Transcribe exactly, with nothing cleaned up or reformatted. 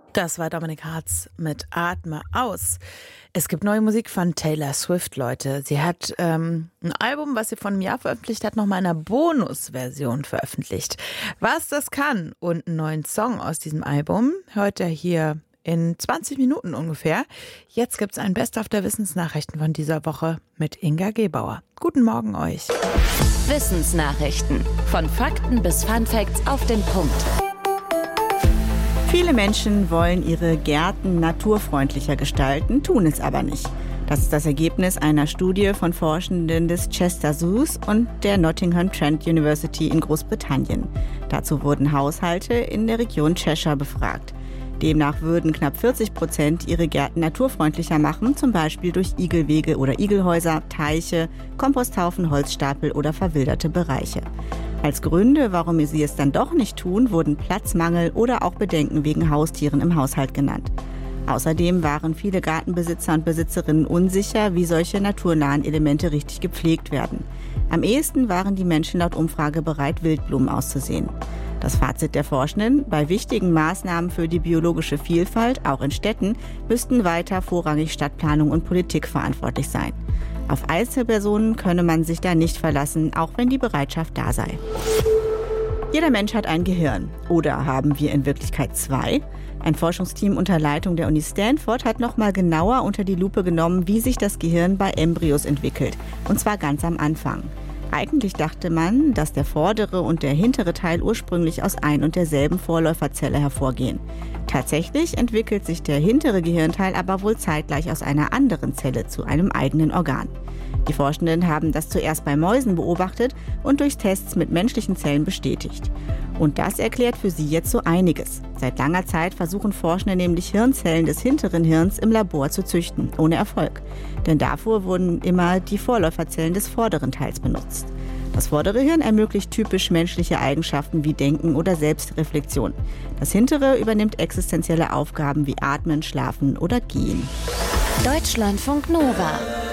Das war Dominik Hartz mit Atme aus. Es gibt neue Musik von Taylor Swift, Leute. Sie hat ähm, ein Album, was sie vor einem Jahr veröffentlicht hat, nochmal in einer Bonusversion veröffentlicht. Was das kann und einen neuen Song aus diesem Album hört ihr hier in zwanzig Minuten ungefähr. Jetzt gibt's ein Best-of der Wissensnachrichten von dieser Woche mit Inga Gebauer. Guten Morgen euch. Wissensnachrichten. Von Fakten bis Funfacts auf den Punkt. Viele Menschen wollen ihre Gärten naturfreundlicher gestalten, tun es aber nicht. Das ist das Ergebnis einer Studie von Forschenden des Chester Zoos und der Nottingham Trent University in Großbritannien. Dazu wurden Haushalte in der Region Cheshire befragt. Demnach würden knapp vierzig Prozent ihre Gärten naturfreundlicher machen, zum Beispiel durch Igelwege oder Igelhäuser, Teiche, Komposthaufen, Holzstapel oder verwilderte Bereiche. Als Gründe, warum sie es dann doch nicht tun, wurden Platzmangel oder auch Bedenken wegen Haustieren im Haushalt genannt. Außerdem waren viele Gartenbesitzer und Besitzerinnen unsicher, wie solche naturnahen Elemente richtig gepflegt werden. Am ehesten waren die Menschen laut Umfrage bereit, Wildblumen auszusehen. Das Fazit der Forschenden: Bei wichtigen Maßnahmen für die biologische Vielfalt, auch in Städten, müssten weiter vorrangig Stadtplanung und Politik verantwortlich sein. Auf Einzelpersonen könne man sich da nicht verlassen, auch wenn die Bereitschaft da sei. Jeder Mensch hat ein Gehirn. Oder haben wir in Wirklichkeit zwei? Ein Forschungsteam unter Leitung der Uni Stanford hat nochmal genauer unter die Lupe genommen, wie sich das Gehirn bei Embryos entwickelt. Und zwar ganz am Anfang. Eigentlich dachte man, dass der vordere und der hintere Teil ursprünglich aus ein und derselben Vorläuferzelle hervorgehen. Tatsächlich entwickelt sich der hintere Gehirnteil aber wohl zeitgleich aus einer anderen Zelle zu einem eigenen Organ. Die Forschenden haben das zuerst bei Mäusen beobachtet und durch Tests mit menschlichen Zellen bestätigt. Und das erklärt für sie jetzt so einiges. Seit langer Zeit versuchen Forschende nämlich Hirnzellen des hinteren Hirns im Labor zu züchten, ohne Erfolg. Denn dafür wurden immer die Vorläuferzellen des vorderen Teils benutzt. Das vordere Hirn ermöglicht typisch menschliche Eigenschaften wie Denken oder Selbstreflexion. Das hintere übernimmt existenzielle Aufgaben wie Atmen, Schlafen oder Gehen. Deutschlandfunk Nova